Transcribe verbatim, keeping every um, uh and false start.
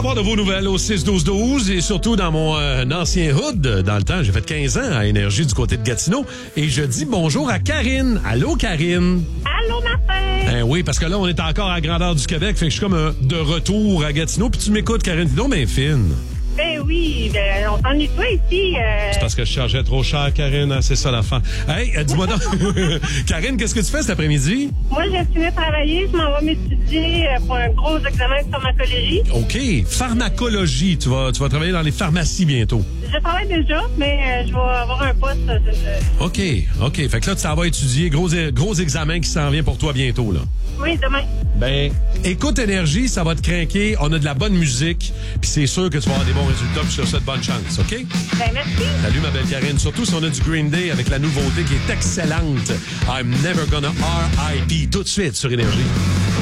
avoir de vos nouvelles au six douze douze et surtout dans mon euh, ancien hood. Dans le temps, j'ai fait quinze ans à Énergie du côté de Gatineau. Et je dis bonjour à Karine. Allô, Karine? Allô, Martin! Ben oui, parce que là, on est encore à grandeur du Québec. Fait que je suis comme euh, de retour à Gatineau. Puis tu m'écoutes, Karine. Dis donc, ben fine. Ben oui, ben, on s'ennuie de toi ici. Euh... C'est parce que je chargeais trop cher, Karine. Hein, c'est ça l'affaire. Hey, euh, dis-moi donc. Karine, qu'est-ce que tu fais cet après-midi? Moi, j'ai fini de travailler. Je m'en vais m'étudier pour un gros examen de pharmacologie. OK. Pharmacologie. Tu vas, tu vas travailler dans les pharmacies bientôt. Je travaille déjà, mais euh, je vais avoir un poste. Euh, OK. OK. Fait que là, tu t'en vas étudier. Gros, gros examen qui s'en vient pour toi bientôt, là. Oui, demain. Ben, écoute Énergie, ça va te craquer. On a de la bonne musique. Puis c'est sûr que tu vas avoir des bons résultats. Puis sur ça, de bonne chance, OK? Ben, merci. Salut, ma belle Karine. Surtout si on a du Green Day avec la nouveauté qui est excellente. I'm never gonna R I P tout de suite sur Énergie.